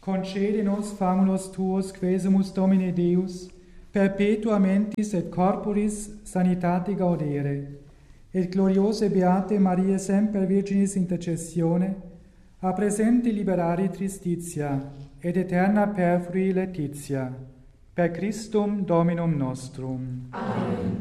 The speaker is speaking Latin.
Concede nos, famulus tuos, quesumus Domine Deus, perpetua mentis et corporis sanitate gaudere, et gloriose beate Mariae semper Virginis intercessione, a presente liberari tristitia, et eterna perfrui laetitia, per Christum Dominum nostrum. Amen.